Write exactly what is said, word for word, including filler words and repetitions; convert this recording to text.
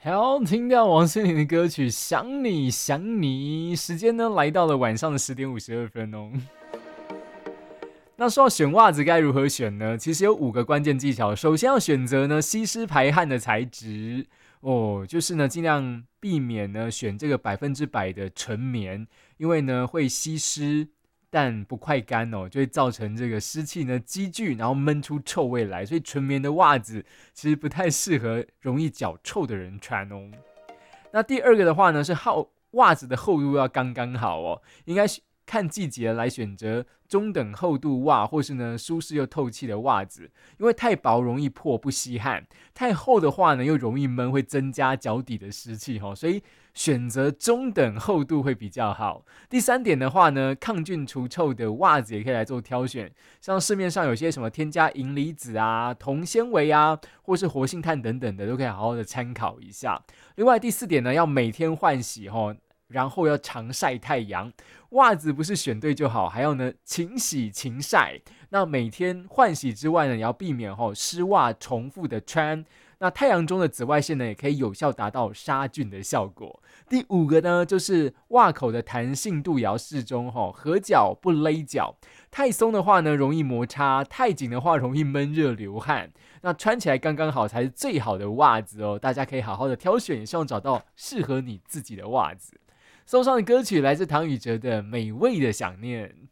好，听到王心凌的歌曲想你想你，时间呢来到了晚上的十点五十二分哦。那说到选袜子该如何选呢？其实有五个关键技巧。首先要选择呢吸湿排汗的材质哦，就是呢尽量避免呢选这个百分之百的纯棉，因为呢会吸湿但不快干哦，就会造成这个湿气呢积聚，然后闷出臭味来。所以纯棉的袜子其实不太适合容易脚臭的人穿哦。那第二个的话呢是厚袜子的厚度要刚刚好哦，应该看季节来选择中等厚度袜，或是呢舒适又透气的袜子，因为太薄容易破不吸汗，太厚的话呢又容易闷，会增加脚底的湿气哦，所以选择中等厚度会比较好。第三点的话呢，抗菌除臭的袜子也可以来做挑选，像市面上有些什么添加银离子啊、铜纤维啊，或是活性炭等等的，都可以好好的参考一下。另外第四点呢，要每天换洗哦，然后要常晒太阳。袜子不是选对就好，还要呢勤洗勤晒。那每天换洗之外呢，也要避免吼湿袜重复的穿。那太阳中的紫外线呢，也可以有效达到杀菌的效果。第五个呢，就是袜口的弹性度也要适中吼，合脚不勒脚。太松的话呢，容易摩擦；太紧的话，容易闷热流汗。那穿起来刚刚好才是最好的袜子哦。大家可以好好的挑选，也希望找到适合你自己的袜子。送上的歌曲来自唐禹哲的《美味的想念》。